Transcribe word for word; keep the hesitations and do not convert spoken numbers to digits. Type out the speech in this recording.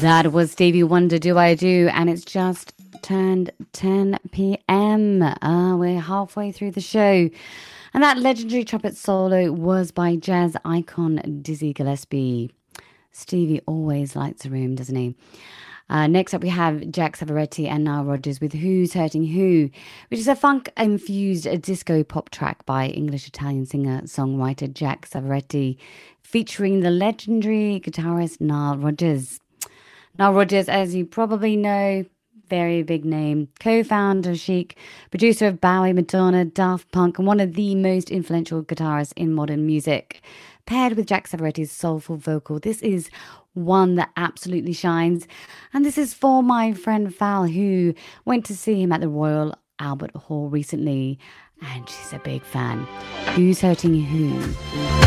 That was Stevie Wonder, Do I Do, and it's just turned ten p.m. Uh, we're halfway through the show. And that legendary trumpet solo was by jazz icon Dizzy Gillespie. Stevie always lights a room, doesn't he? Uh, next up, we have Jack Savoretti and Nile Rodgers with Who's Hurting Who, which is a funk-infused disco pop track by English-Italian singer-songwriter Jack Savoretti, featuring the legendary guitarist Nile Rodgers. Nile Rodgers, as you probably know, very big name, co-founder of Chic, producer of Bowie, Madonna, Daft Punk, and one of the most influential guitarists in modern music. Paired with Jack Savoretti's soulful vocal, this is one that absolutely shines. And this is for my friend Val, who went to see him at the Royal Albert Hall recently, and she's a big fan. Who's Hurting Who?